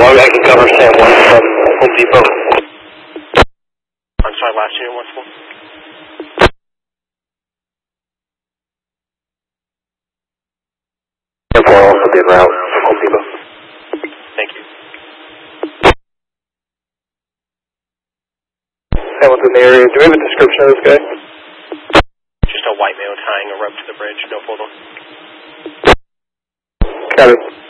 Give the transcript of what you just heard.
I can cover Sam 1 from Home Depot. I'm sorry, last unit once more. Sam 4 also be en route from Home Depot. Thank you. Someone's in the area. Do we have a description of this guy? Just a white male tying a rope to the bridge, no photo. Got it.